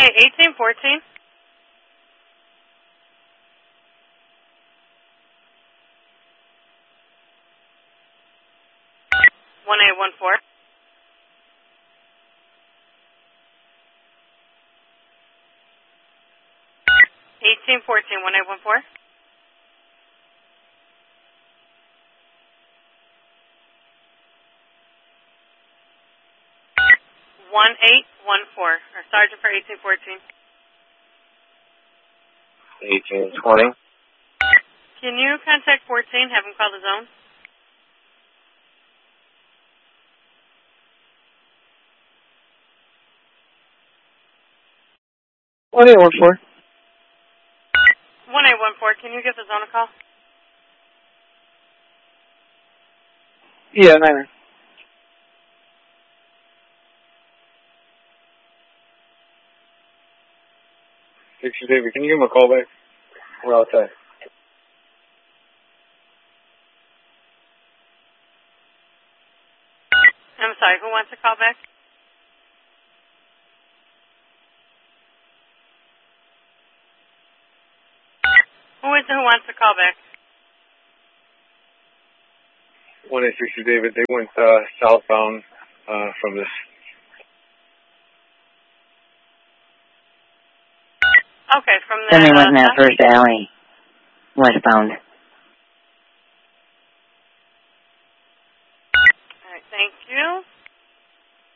Hey, 1814. 1814. 1814, 1814. 1814. Or Sergeant for 1814. 1820. Can you contact 14? Have him call the zone? One 1814. 1814. Can you give the zone a call? Yeah, Niner. Dixie David, can you give him a call back? We're outside. I'm sorry, who wants to call back? Who is it who wants to call back? 1860 David, they went southbound from this. Okay, from Then the... they went in that first alley, westbound.